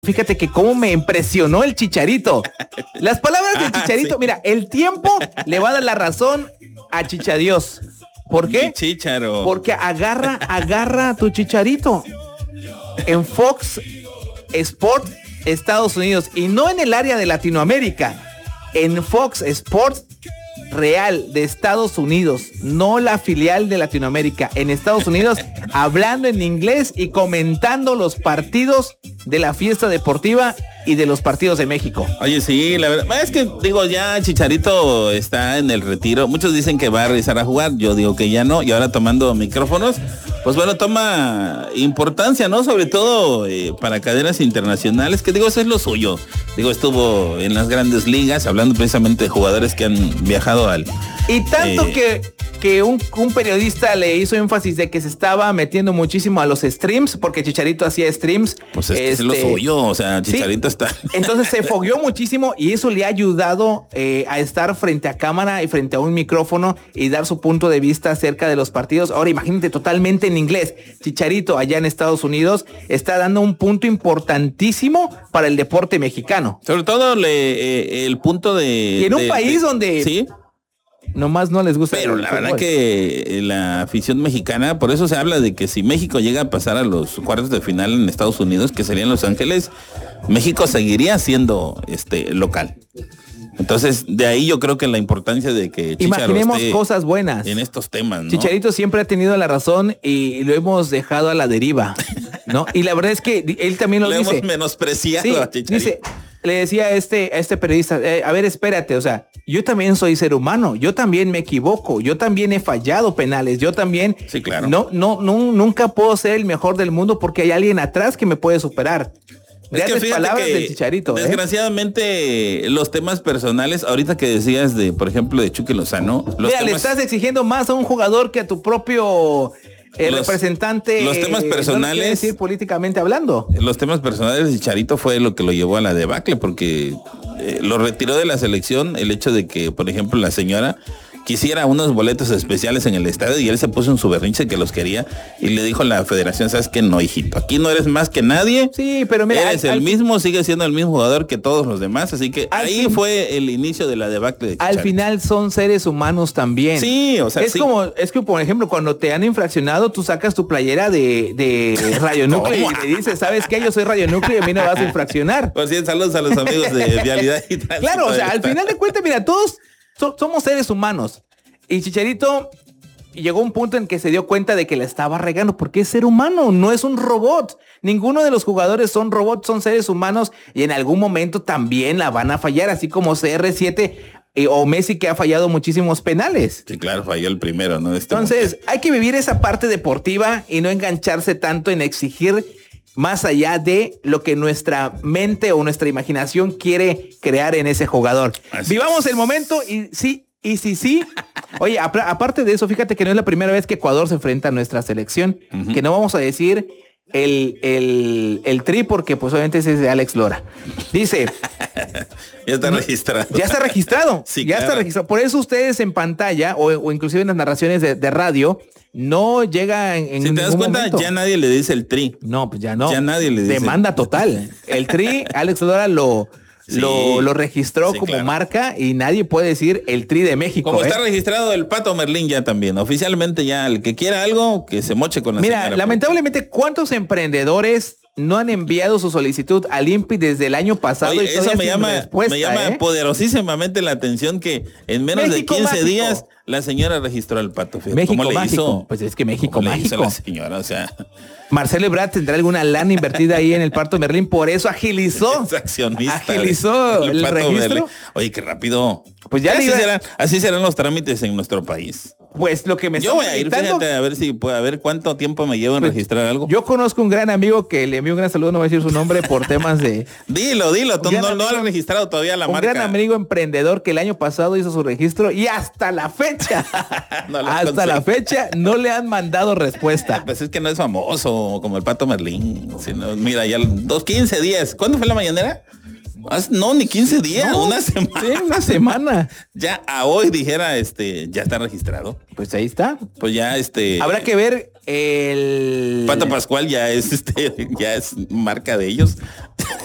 Fíjate que cómo me impresionó el Chicharito. Las palabras del Chicharito, sí. Mira, el tiempo le va a dar la razón a Chichadios. ¿Por qué? Mi Chicharo. Porque agarra a tu Chicharito. En Fox Sport Estados Unidos y no en el área de Latinoamérica. En Fox Sports Real de Estados Unidos, no la filial de Latinoamérica, en Estados Unidos, hablando en inglés y comentando los partidos de la fiesta deportiva y de los partidos de México. Oye, sí, la verdad, es que digo, ya Chicharito está en el retiro. Muchos dicen que va a regresar a jugar, yo digo que ya no, y ahora tomando micrófonos, pues bueno, toma importancia, ¿no? Sobre todo para cadenas internacionales, que digo, eso es lo suyo. Digo, estuvo en las grandes ligas, hablando precisamente de jugadores que han viajado al... Y tanto que un periodista le hizo énfasis de que se estaba metiendo muchísimo a los streams, porque Chicharito hacía streams. Pues es lo suyo, o sea, Chicharito sí, está... Entonces se fogueó muchísimo y eso le ha ayudado a estar frente a cámara y frente a un micrófono y dar su punto de vista acerca de los partidos. Ahora imagínate, totalmente en inglés. Chicharito allá en Estados Unidos está dando un punto importantísimo para el deporte mexicano. Sobre todo el punto de... Y en un país donde... Sí. Nomás no les gusta. Pero la verdad que la afición mexicana, por eso se habla de que si México llega a pasar a los cuartos de final en Estados Unidos, que serían Los Ángeles, México seguiría siendo local. Entonces, de ahí yo creo que la importancia de que Chicharo imaginemos cosas buenas en estos temas, ¿no? Chicharito siempre ha tenido la razón y lo hemos dejado a la deriva, ¿no? Y la verdad es que él también lo dice. Hemos menospreciado a Chicharito. Dice, le decía a este periodista, a ver, espérate, o sea, yo también soy ser humano, yo también me equivoco, yo también he fallado penales, yo también... Sí, claro. Nunca puedo ser el mejor del mundo porque hay alguien atrás que me puede superar. Es que palabras del Chicharito. Desgraciadamente, los temas personales, ahorita que decías de, por ejemplo, de Chucky Lozano... le estás exigiendo más a un jugador que a tu propio... representante. Los temas personales. No decir políticamente hablando. Los temas personales de Chicharito fue lo que lo llevó a la debacle, porque lo retiró de la selección el hecho de que, por ejemplo, la señora quisiera unos boletos especiales en el estadio y él se puso en su berrinche que los quería y le dijo a la federación, ¿sabes qué? No, hijito, aquí no eres más que nadie. Sí, pero mira, eres el mismo, sigue siendo el mismo jugador que todos los demás, así que ahí fue el inicio de la debacle de Chicharito. Al final son seres humanos también. Sí, o sea, es que por ejemplo, cuando te han infraccionado, tú sacas tu playera de Radio Núcleo y le dices, ¿sabes qué? Yo soy Radio Núcleo y a mí no vas a infraccionar. Por cierto, saludos a los amigos de Vialidad y Tránsito. Claro, o sea, al final de cuentas, mira, todos somos seres humanos. Y Chicharito llegó a un punto en que se dio cuenta de que la estaba regando porque es ser humano, no es un robot. Ninguno de los jugadores son robots, son seres humanos y en algún momento también la van a fallar, así como CR7 o Messi, que ha fallado muchísimos penales. Sí, claro, falló el primero, ¿no? Entonces, hay que vivir esa parte deportiva y no engancharse tanto en exigir más allá de lo que nuestra mente o nuestra imaginación quiere crear en ese jugador. Vivamos el momento y sí. Oye, aparte de eso, fíjate que no es la primera vez que Ecuador se enfrenta a nuestra selección, que no vamos a decir el tri porque pues obviamente ese es de Alex Lora. Dice... Ya está registrado. Ya está registrado. Sí, ya está registrado. Por eso ustedes en pantalla o inclusive en las narraciones de radio no llega en si te das cuenta, momento. Ya nadie le dice el tri. No, pues ya no. Ya nadie le dice. Demanda total. El tri, Alex Lora lo registró como marca y nadie puede decir el tri de México. Como está registrado el Pato Merlín ya también. Oficialmente ya el que quiera algo, que se moche con la Mira, señora. lamentablemente, ¿cuántos emprendedores no han enviado su solicitud al INPI desde el año pasado? Oye, y eso me llama poderosísimamente la atención que en menos México de 15 mágico. días la señora registró al Pato. México ¿Cómo le mágico. hizo? Pues es que México ¿Cómo mágico. le hizo la señora? O sea... Marcelo Ebrard tendrá alguna lana invertida ahí en el Pato Merlín, por eso agilizó. Es accionista. Agilizó el registro. Merlín. Oye, qué rápido. Pues ya así serán los trámites en nuestro país. Pues lo que me yo voy a ir, fíjate, a ver cuánto tiempo me llevo en registrar algo. Yo conozco un gran amigo que le envío un gran saludo, no voy a decir su nombre por temas de... Dilo, no lo han registrado todavía la marca. Un gran amigo emprendedor que el año pasado hizo su registro y hasta la fecha, la fecha no le han mandado respuesta. Pues es que no es famoso como el Pato Merlín. Sino, mira, ya 15 días. ¿Cuándo fue la mañanera? No, ni 15 días, no, una semana. Sí, una semana. Ya a hoy dijera, ya está registrado. Pues ahí está. Pues ya, habrá que ver el... Pato Pascual ya es marca de ellos.